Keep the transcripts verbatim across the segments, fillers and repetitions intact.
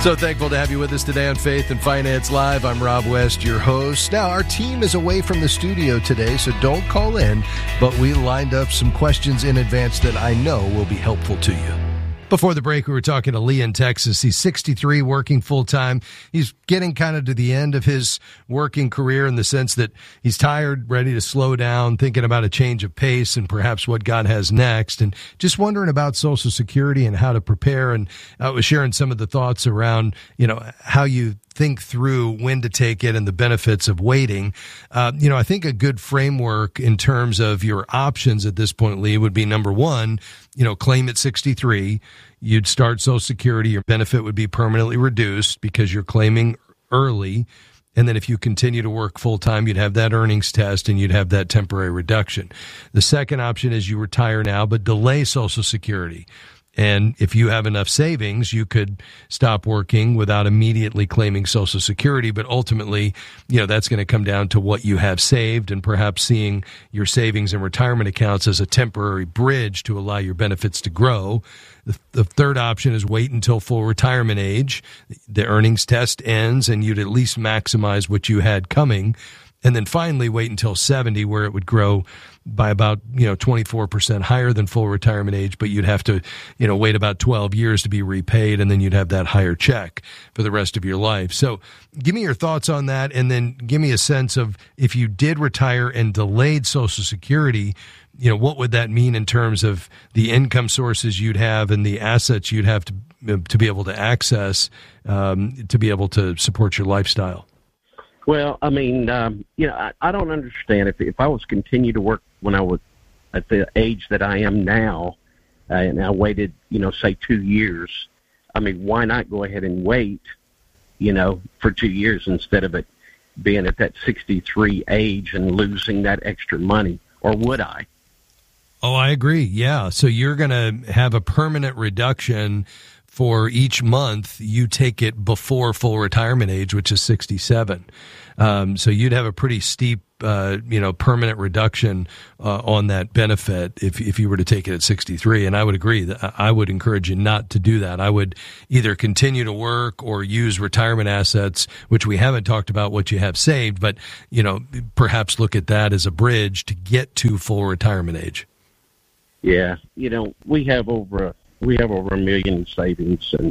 So thankful to have you with us today on Faith and Finance Live. I'm Rob West, your host. Now, our team is away from the studio today, so don't call in, but we lined up some questions in advance that I know will be helpful to you. Before the break, we were talking to Lee in Texas. He's sixty-three, working full-time. He's getting kind of to the end of his working career in the sense that he's tired, ready to slow down, thinking about a change of pace and perhaps what God has next, and just wondering about Social Security and how to prepare. And I was sharing some of the thoughts around, you know, how you think through when to take it and the benefits of waiting. Uh, you know, I think a good framework in terms of your options at this point, Lee, would be number one, you know, claim at sixty-three. You'd start Social Security. Your benefit would be permanently reduced because you're claiming early. And then if you continue to work full time, you'd have that earnings test and you'd have that temporary reduction. The second option is you retire now, but delay Social Security. And if you have enough savings, you could stop working without immediately claiming Social Security. But ultimately, you know, that's going to come down to what you have saved and perhaps seeing your savings and retirement accounts as a temporary bridge to allow your benefits to grow. The, the third option is wait until full retirement age. The earnings test ends and you'd at least maximize what you had coming. And then finally, wait until seventy, where it would grow by about, you know, twenty-four percent higher than full retirement age, but you'd have to, you know, wait about twelve years to be repaid, and then you'd have that higher check for the rest of your life. So give me your thoughts on that, and then give me a sense of if you did retire and delayed Social Security, you know, what would that mean in terms of the income sources you'd have and the assets you'd have to to be able to access um, to be able to support your lifestyle? Well, I mean, um, you know, I, I don't understand if if I was continue to work when I was at the age that I am now, uh, and I waited, you know, say two years. I mean, why not go ahead and wait, you know, for two years instead of it being at that sixty-three age and losing that extra money, or would I? Oh, I agree. Yeah. So you're going to have a permanent reduction for each month you take it before full retirement age, which is sixty-seven. Um, so you'd have a pretty steep, uh, you know, permanent reduction uh, on that benefit if if you were to take it at sixty-three. And I would agree that I would encourage you not to do that. I would either continue to work or use retirement assets, which we haven't talked about what you have saved, but, you know, perhaps look at that as a bridge to get to full retirement age. Yeah. You know, we have over a We have over a million in savings, and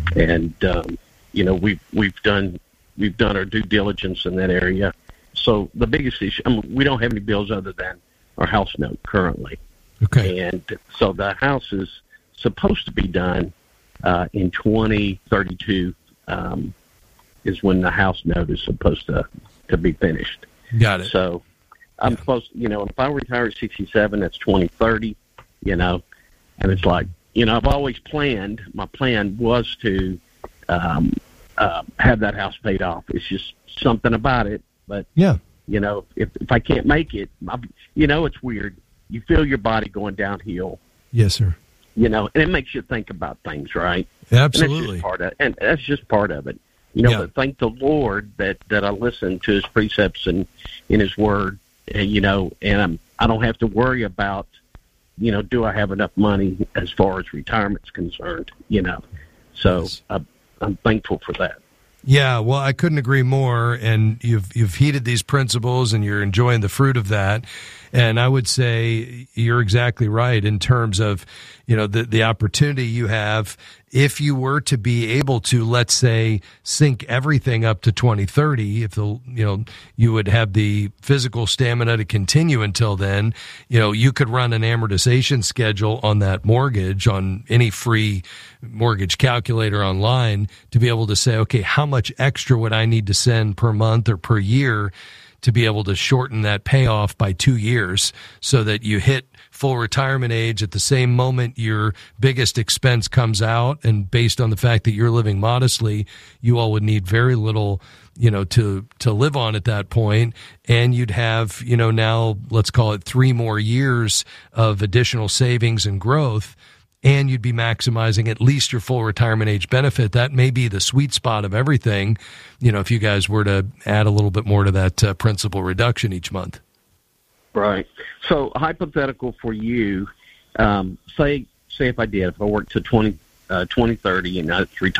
and um, you know we've we've done we've done our due diligence in that area. So the biggest issue, I mean, we don't have any bills other than our house note currently. Okay. And so the house is supposed to be done uh, in twenty thirty-two. Um, is when the house note is supposed to to be finished. Got it. So I'm yeah. supposed, you know, if I retire at sixty-seven, that's twenty thirty. You know, and it's like. You know, I've always planned, my plan was to um, uh, have that house paid off. It's just something about it. But, yeah, you know, if, if I can't make it, I'll, you know, it's weird. You feel your body going downhill. Yes, sir. You know, and it makes you think about things, right? Absolutely. And that's just part of, and that's just part of it. You know, yeah. but thank the Lord that, that I listen to his precepts and in his word, and, you know, and I'm, I don't have to worry about, you know, do I have enough money as far as retirement's concerned, you know? So yes. I, I'm thankful for that. Yeah, well, I couldn't agree more. And you've you've heeded these principles and you're enjoying the fruit of that. And I would say you're exactly right in terms of, you know, the, the opportunity you have if you were to be able to, let's say, sync everything up to twenty thirty, if the, you know, you would have the physical stamina to continue until then, you know, you could run an amortization schedule on that mortgage on any free mortgage calculator online to be able to say, okay, how much extra would I need to send per month or per year to be able to shorten that payoff by two years so that you hit full retirement age at the same moment your biggest expense comes out. And based on the fact that you're living modestly, you all would need very little, you know, to, to live on at that point. And you'd have, you know, now let's call it three more years of additional savings and growth. And you'd be maximizing at least your full retirement age benefit. That may be the sweet spot of everything, you know, if you guys were to add a little bit more to that uh, principal reduction each month. Right. So hypothetical for you, um, say say if I did, if I worked to twenty, uh, twenty thirty and that's retirement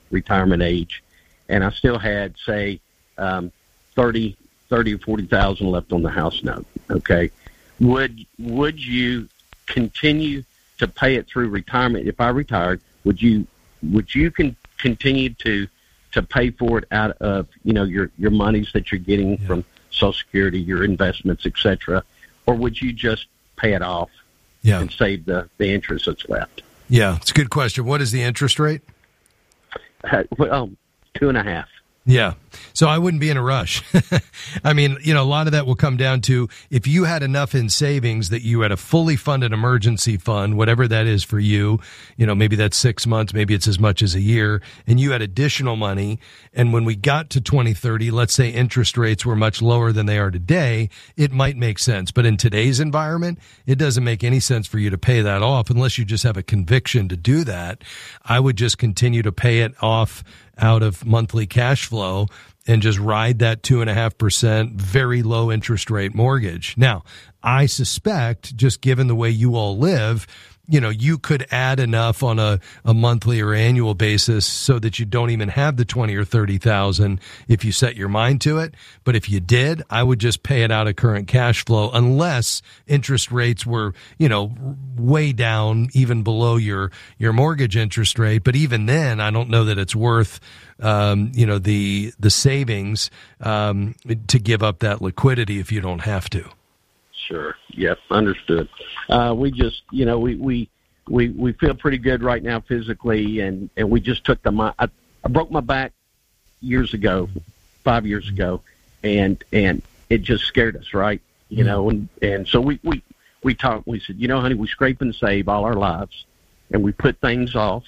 retirement age, and I still had, say, um, thirty, thirty or forty thousand left on the house note. Okay, would would you continue to pay it through retirement? If I retired, would you would you con- continue to to pay for it out of, you know, your your monies that you're getting yeah. from Social Security, your investments, et cetera, or would you just pay it off yeah. and save the, the interest that's left? Yeah, it's a good question. What is the interest rate? Uh, well, two and a half. Yeah. So I wouldn't be in a rush. I mean, you know, a lot of that will come down to if you had enough in savings that you had a fully funded emergency fund, whatever that is for you, you know, maybe that's six months, maybe it's as much as a year, and you had additional money. And when we got to twenty thirty, let's say interest rates were much lower than they are today, it might make sense. But in today's environment, it doesn't make any sense for you to pay that off unless you just have a conviction to do that. I would just continue to pay it off out of monthly cash flow and just ride that two and a half percent very low interest rate mortgage. Now, I suspect, just given the way you all live, you know, you could add enough on a, a monthly or annual basis so that you don't even have the twenty or thirty thousand if you set your mind to it. But if you did, I would just pay it out of current cash flow unless interest rates were, you know, way down, even below your, your mortgage interest rate. But even then, I don't know that it's worth, um, you know, the, the savings, um, to give up that liquidity if you don't have to. Sure. Yep. Understood. Uh, we just, you know, we, we, we, we feel pretty good right now physically, and, and we just took the, I, I broke my back years ago, five years ago, and, and it just scared us, right? You mm-hmm. know, and, and so we, we, we talked, we said, you know, honey, we scrape and save all our lives, and we put things off,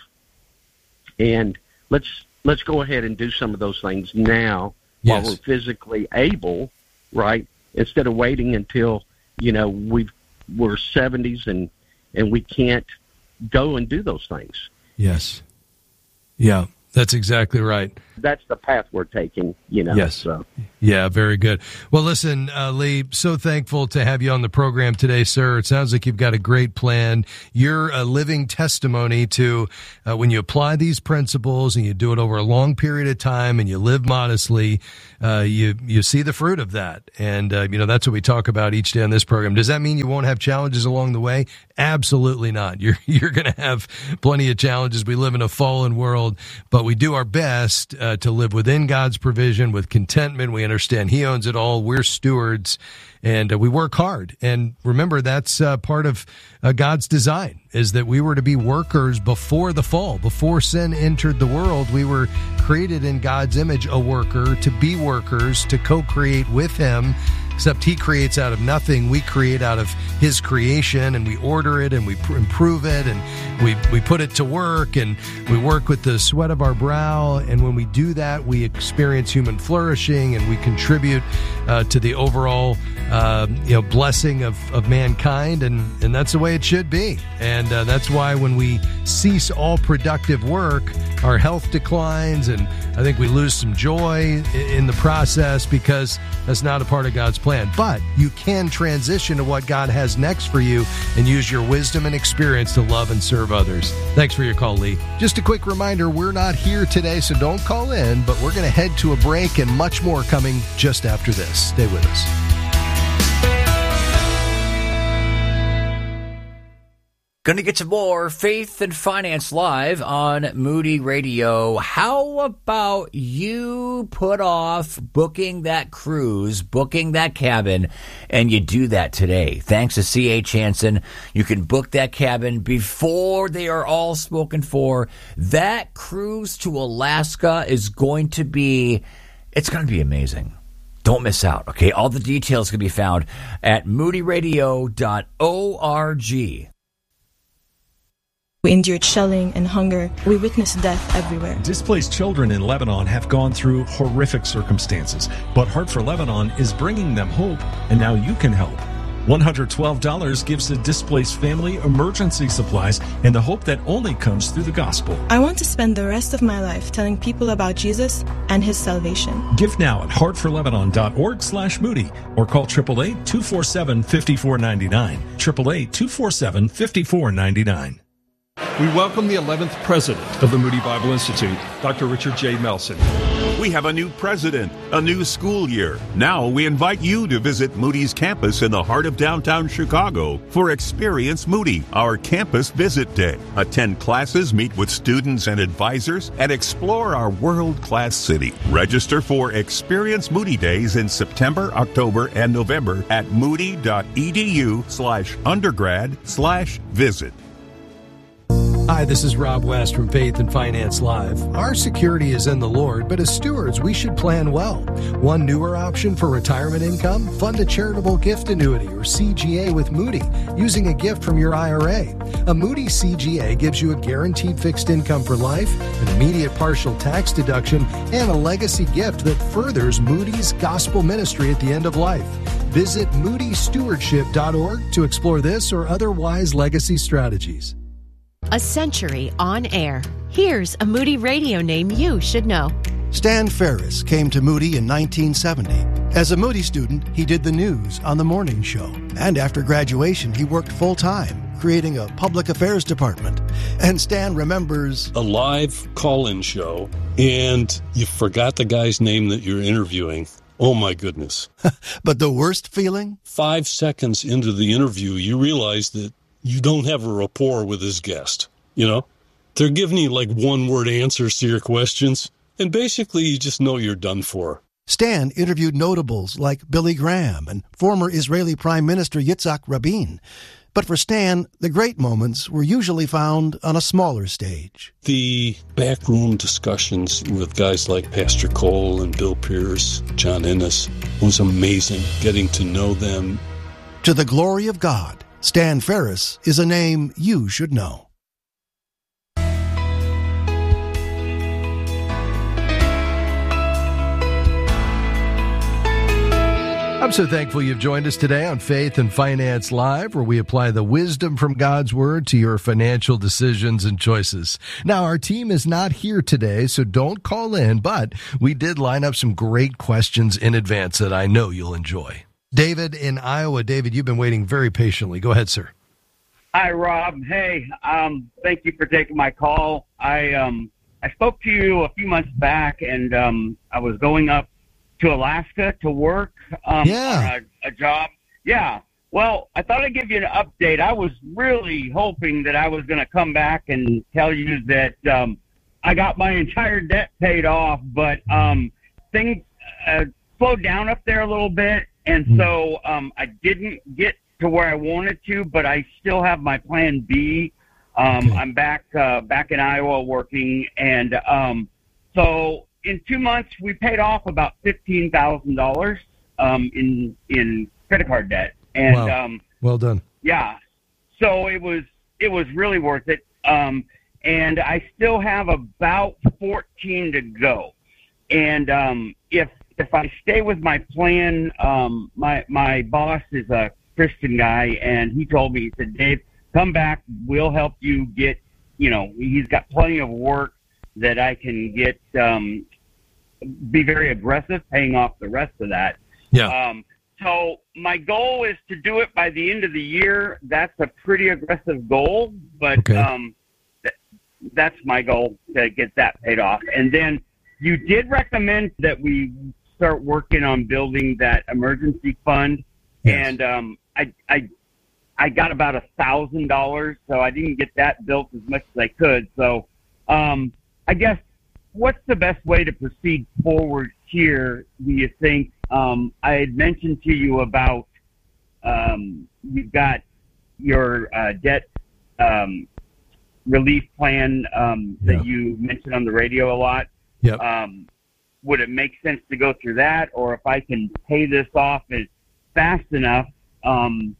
and let's, let's go ahead and do some of those things now yes. while we're physically able, right? Instead of waiting until, you know, we've, we're seventies and, and we can't go and do those things. Yes. Yeah, that's exactly right. That's the path we're taking, you know. Yes. So. Yeah, very good. Well, listen, uh, Lee, so thankful to have you on the program today, sir. It sounds like you've got a great plan. You're a living testimony to uh, when you apply these principles and you do it over a long period of time and you live modestly, uh, you you see the fruit of that. And, uh, you know, that's what we talk about each day on this program. Does that mean you won't have challenges along the way? Absolutely not. You're, you're going to have plenty of challenges. We live in a fallen world, but we do our best uh, to live within God's provision with contentment. We understand He owns it all. We're stewards, and uh, we work hard. And remember, that's uh, part of uh, God's design, is that we were to be workers before the fall. Before sin entered the world, we were created in God's image, a worker, to be workers, to co-create with Him. Except He creates out of nothing. We create out of His creation, and we order it, and we pr- improve it, and we, we put it to work, and we work with the sweat of our brow. And when we do that, we experience human flourishing, and we contribute uh, to the overall uh, you know blessing of, of mankind, and, and that's the way it should be. And uh, that's why when we cease all productive work, our health declines, and I think we lose some joy in the process, because that's not a part of God's plan. But you can transition to what God has next for you and use your wisdom and experience to love and serve others. Thanks for your call, Lee. Just a quick reminder, we're not here today, so don't call in, but we're going to head to a break and much more coming just after this. Stay with us. Going to get some more Faith and Finance Live on Moody Radio. How about you put off booking that cruise, booking that cabin, and you do that today? Thanks to C H Hansen, you can book that cabin before they are all spoken for. That cruise to Alaska is going to be, it's going to be amazing. Don't miss out, okay? All the details can be found at moody radio dot org. We endured shelling and hunger. We witnessed death everywhere. Displaced children in Lebanon have gone through horrific circumstances, but Heart for Lebanon is bringing them hope, and now you can help. one hundred twelve dollars gives a displaced family emergency supplies and the hope that only comes through the gospel. I want to spend the rest of my life telling people about Jesus and His salvation. Give now at heart for lebanon dot org slash Moody or call eight eight eight, two four seven, five four nine nine. eight eight eight, two four seven, five four nine nine. We welcome the eleventh president of the Moody Bible Institute, Doctor Richard J. Melson. We have a new president, a new school year. Now we invite you to visit Moody's campus in the heart of downtown Chicago for Experience Moody, our campus visit day. Attend classes, meet with students and advisors, and explore our world-class city. Register for Experience Moody Days in September, October, and November at moody.edu slash undergrad slash visit. Hi, this is Rob West from Faith and Finance Live. Our security is in the Lord, but as stewards, we should plan well. One newer option for retirement income? Fund a charitable gift annuity or C G A with Moody using a gift from your I R A. A Moody C G A gives you a guaranteed fixed income for life, an immediate partial tax deduction, and a legacy gift that furthers Moody's gospel ministry at the end of life. Visit moody stewardship dot org to explore this or other wise legacy strategies. A century on air. Here's a Moody radio name you should know. Stan Ferris came to Moody in nineteen seventy. As a Moody student, he did the news on the morning show. And after graduation, he worked full-time, creating a public affairs department. And Stan remembers a live call-in show, and you forgot the guy's name that you're interviewing. Oh, my goodness. But the worst feeling? Five seconds into the interview, you realize that you don't have a rapport with his guest. You know, they're giving you like one-word answers to your questions, and basically you just know you're done for. Stan interviewed notables like Billy Graham and former Israeli Prime Minister Yitzhak Rabin. But for Stan, the great moments were usually found on a smaller stage. The backroom discussions with guys like Pastor Cole and Bill Pierce, John Ennis, was amazing, getting to know them. To the glory of God, Stan Ferris is a name you should know. I'm so thankful you've joined us today on Faith and Finance Live, where we apply the wisdom from God's Word to your financial decisions and choices. Now, our team is not here today, so don't call in, but we did line up some great questions in advance that I know you'll enjoy. David in Iowa. David, you've been waiting very patiently. Go ahead, sir. Hi, Rob. Hey, um, thank you for taking my call. I um, I spoke to you a few months back, and um, I was going up to Alaska to work um, yeah. on a, a job. Yeah. Well, I thought I'd give you an update. I was really hoping that I was going to come back and tell you that um, I got my entire debt paid off, but um, things uh, slowed down up there a little bit. And so um, I didn't get to where I wanted to, but I still have my plan B. Um, okay. I'm back uh, back in Iowa working, and um, so in two months we paid off about fifteen thousand dollars um, in in credit card debt. And wow. um, well done. Yeah, so it was it was really worth it. Um, and I still have about fourteen to go. And um, if If I stay with my plan, um, my my boss is a Christian guy, and he told me, he said, Dave, come back. We'll help you get, you know, he's got plenty of work that I can get, um, be very aggressive paying off the rest of that. Yeah. Um, so my goal is to do it by the end of the year. That's a pretty aggressive goal, but okay. um, th- that's my goal, to get that paid off. And then you did recommend that we start working on building that emergency fund. Yes. And um, I, I, I got about a thousand dollars, so I didn't get that built as much as I could. So um, I guess, what's the best way to proceed forward here, do you think? Um, I had mentioned to you about um, you've got your uh, debt um, relief plan um, yeah. that you mentioned on the radio a lot. Yep. Um, would it make sense to go through that, or if I can pay this off as fast enough, um,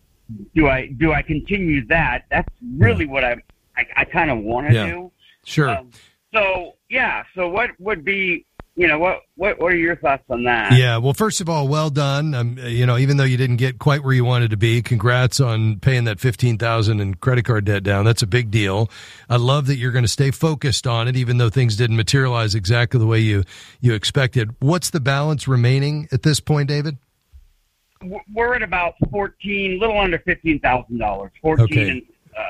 do I do I continue that? That's really yeah. what I I, I kind of want to yeah. do. Sure. Um, so yeah. So what would be, you know, what, what what are your thoughts on that? Yeah. Well, first of all, well done. Um, you know, even though you didn't get quite where you wanted to be, congrats on paying that fifteen thousand in credit card debt down. That's a big deal. I love that you're going to stay focused on it, even though things didn't materialize exactly the way you you expected. What's the balance remaining at this point, David? We're at about fourteen, little under fifteen thousand dollars. Fourteen okay. and uh,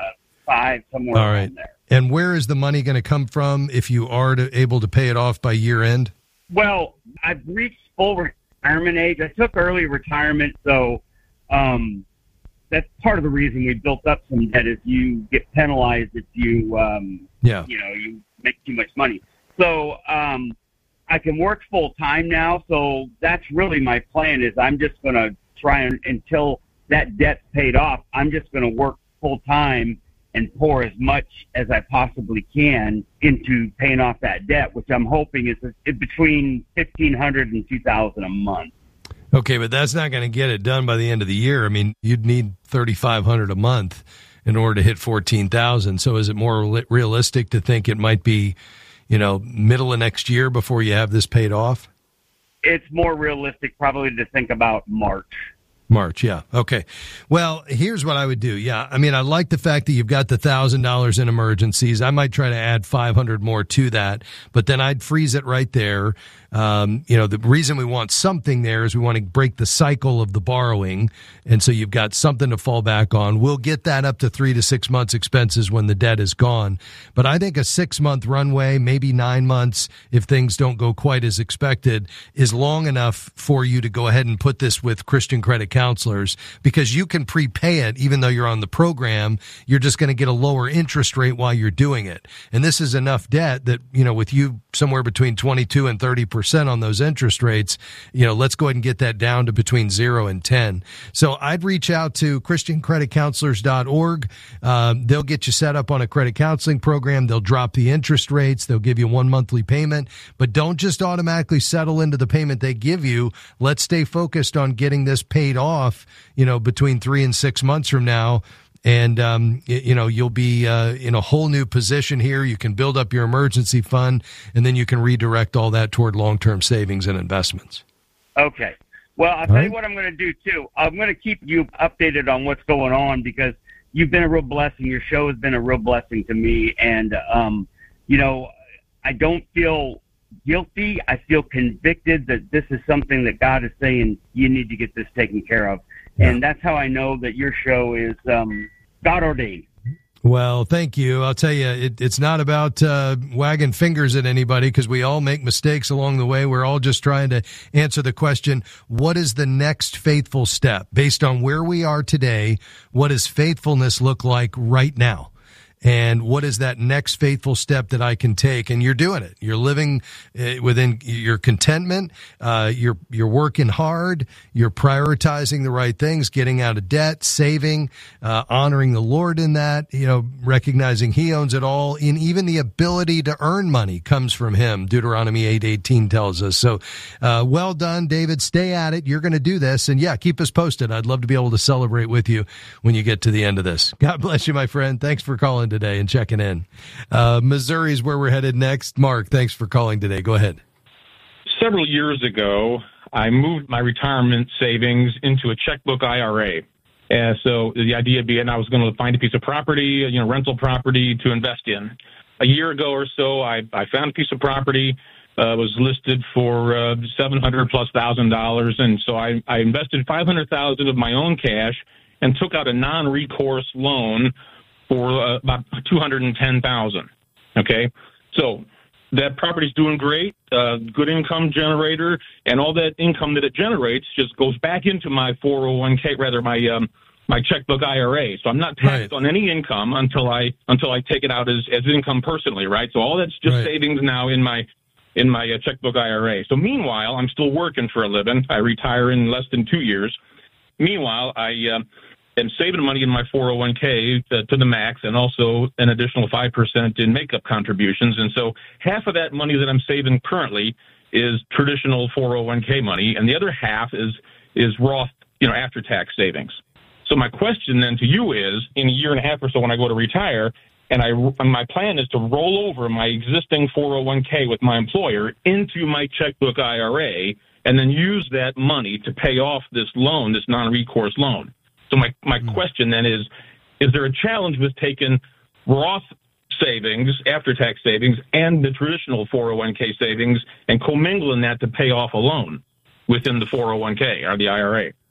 thirty-five, somewhere All around right. there. And where is the money going to come from if you are to, able to pay it off by year end? Well, I've reached full retirement age. I took early retirement, so um, that's part of the reason we built up some debt. Is you get penalized if you, um, yeah, you know, you make too much money. So um, I can work full time now. So that's really my plan. Is I'm just going to try and until that debt's paid off, I'm just going to work full time and pour as much as I possibly can into paying off that debt, which I'm hoping is between fifteen hundred dollars and two thousand dollars a month. Okay, but that's not going to get it done by the end of the year. I mean, you'd need thirty-five hundred dollars a month in order to hit fourteen thousand dollars. So is it more realistic to think it might be, you know, middle of next year before you have this paid off? It's more realistic probably to think about March. March, yeah. Okay. Well, here's what I would do. Yeah, I mean, I like the fact that you've got the one thousand dollars in emergencies. I might try to add five hundred more to that, but then I'd freeze it right there. Um, you know, the reason we want something there is we want to break the cycle of the borrowing, and so you've got something to fall back on. We'll get that up to three to six months expenses when the debt is gone. But I think a six-month runway, maybe nine months, if things don't go quite as expected, is long enough for you to go ahead and put this with Christian Credit Counselors, because you can prepay it even though you're on the program. You're just going to get a lower interest rate while you're doing it. And this is enough debt that, you know, with you somewhere between twenty-two and thirty percent on those interest rates, you know, let's go ahead and get that down to between zero and ten. So I'd reach out to Christian Credit Counselors dot org. Um, they'll get you set up on a credit counseling program. They'll drop the interest rates. They'll give you one monthly payment, but don't just automatically settle into the payment they give you. Let's stay focused on getting this paid off, you know, between three and six months from now. And, um, you know, you'll be uh, in a whole new position here. You can build up your emergency fund, and then you can redirect all that toward long-term savings and investments. Okay. Well, I'll all tell right. you what I'm going to do, too. I'm going to keep you updated on what's going on, because you've been a real blessing. Your show has been a real blessing to me. And, um, you know, I don't feel guilty. I feel convicted that this is something that God is saying you need to get this taken care of. Yeah. And that's how I know that your show is um, God ordained. Well, thank you. I'll tell you, it, it's not about uh, wagging fingers at anybody, because we all make mistakes along the way. We're all just trying to answer the question, what is the next faithful step? Based on where we are today, what does faithfulness look like right now? And what is that next faithful step that I can take? And you're doing it. You're living uh, within your contentment. Uh, you're, you're working hard. You're prioritizing the right things, getting out of debt, saving, uh, honoring the Lord in that, you know, recognizing He owns it all. And even the ability to earn money comes from Him. Deuteronomy eight eighteen tells us. So, uh, well done, David. Stay at it. You're going to do this. And yeah, keep us posted. I'd love to be able to celebrate with you when you get to the end of this. God bless you, my friend. Thanks for calling today and checking in. Uh, Missouri is where we're headed next. Mark, thanks for calling today. Go ahead. Several years ago, I moved my retirement savings into a checkbook I R A. And so the idea being I was going to find a piece of property, you know, rental property to invest in. A year ago or so, I, I found a piece of property, uh, was listed for uh, seven hundred plus thousand dollars. And so I, I invested five hundred thousand of my own cash and took out a non-recourse loan for uh, about two hundred ten thousand. Okay, so that property's doing great, uh, good income generator, and all that income that it generates just goes back into my four oh one k, rather my um, my checkbook I R A. So I'm not taxed right. on any income until I until I take it out as, as income personally, right? So all that's just right. savings now in my in my uh, checkbook I R A. So meanwhile, I'm still working for a living. I retire in less than two years. Meanwhile, I uh, am saving money in my four oh one k to, to the max, and also an additional five percent in makeup contributions. And so half of that money that I'm saving currently is traditional four oh one k money, and the other half is is Roth, you know, after-tax savings. So my question then to you is, in a year and a half or so when I go to retire, and I and my plan is to roll over my existing four oh one k with my employer into my checkbook I R A, and then use that money to pay off this loan, this non-recourse loan. So my, my mm-hmm. question then is, is there a challenge with taking Roth savings, after-tax savings, and the traditional four oh one k savings and commingling that to pay off a loan within the four oh one k or the I R A?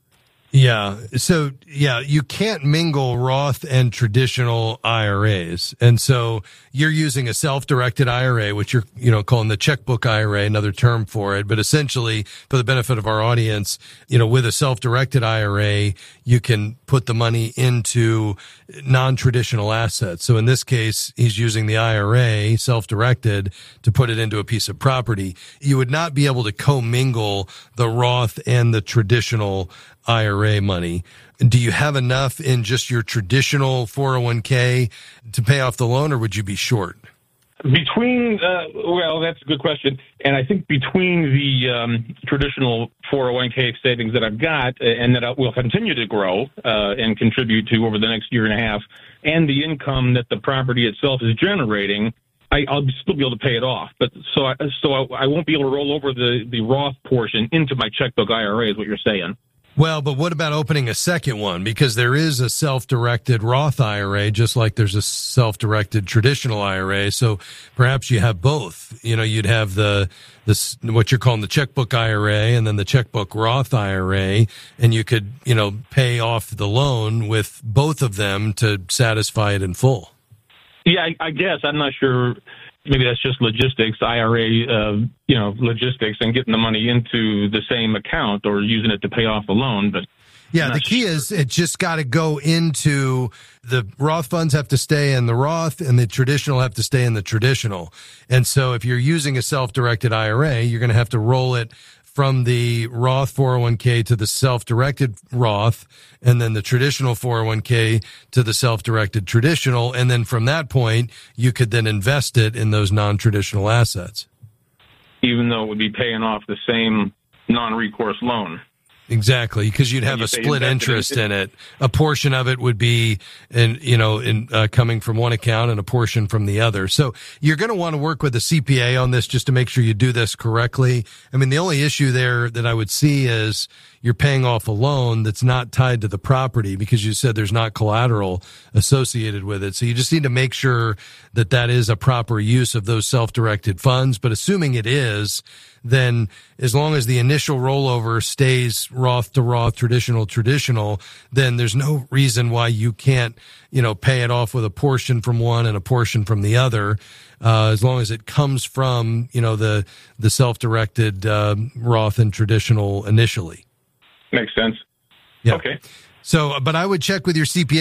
Yeah. So, yeah, you can't mingle Roth and traditional I R As. And so you're using a self-directed I R A, which you're, you know, calling the checkbook I R A, another term for it. But essentially, for the benefit of our audience, you know, with a self-directed I R A, you can put the money into non-traditional assets. So in this case, he's using the I R A, self-directed, to put it into a piece of property. You would not be able to commingle the Roth and the traditional I R A money. Do you have enough in just your traditional four oh one k to pay off the loan, or would you be short? Between, uh, well, that's a good question. And I think between the um, traditional four oh one k savings that I've got uh, and that I will continue to grow uh, and contribute to over the next year and a half, and the income that the property itself is generating, I, I'll still be able to pay it off. But so I, so I, I won't be able to roll over the, the Roth portion into my checkbook I R A, is what you're saying. Well, but what about opening a second one? Because there is a self-directed Roth I R A, just like there's a self-directed traditional I R A. So perhaps you have both. You know, you'd have the this what you're calling the checkbook I R A and then the checkbook Roth I R A, and you could, you know, pay off the loan with both of them to satisfy it in full. Yeah, I, I guess. I'm not sure. Maybe that's just logistics, I R A, uh, you know, logistics, and getting the money into the same account or using it to pay off the loan. But yeah, the key is it just got to go into the Roth funds have to stay in the Roth and the traditional have to stay in the traditional. And so if you're using a self-directed I R A, you're going to have to roll it from the Roth four oh one k to the self-directed Roth, and then the traditional four oh one k to the self-directed traditional. And then from that point, you could then invest it in those non-traditional assets. Even though it would be paying off the same non-recourse loan. Exactly, because you'd have you a split invested interest in- in it. A portion of it would be, in, you know, in uh, coming from one account, and a portion from the other. So you're going to want to work with a C P A on this just to make sure you do this correctly. I mean, the only issue there that I would see is you're paying off a loan that's not tied to the property, because you said there's not collateral associated with it. So you just need to make sure that that is a proper use of those self-directed funds. But assuming it is, then as long as the initial rollover stays Roth to Roth, traditional, traditional, then there's no reason why you can't, you know, pay it off with a portion from one and a portion from the other, uh, as long as it comes from, you know, the, the self-directed, uh, Roth and traditional initially. Makes sense. Yeah. Okay. So, but I would check with your C P A